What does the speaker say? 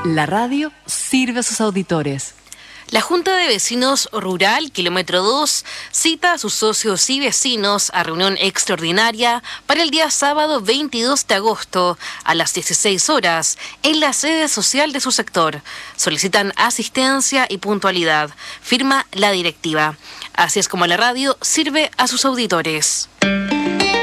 La radio sirve a sus auditores. La Junta de Vecinos Rural, Kilómetro 2, cita a sus socios y vecinos a reunión extraordinaria para el día sábado 22 de agosto a las 16 horas en la sede social de su sector. Solicitan asistencia y puntualidad. Firma la directiva. Así es como la radio sirve a sus auditores.